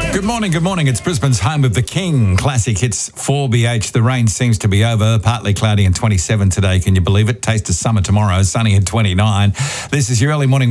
Good morning, good morning. It's Brisbane's home of the King Classic Hits 4BH. The rain seems to be over. Partly cloudy and 27 today. Can you believe it? Taste of summer tomorrow. Sunny and 29. This is your early morning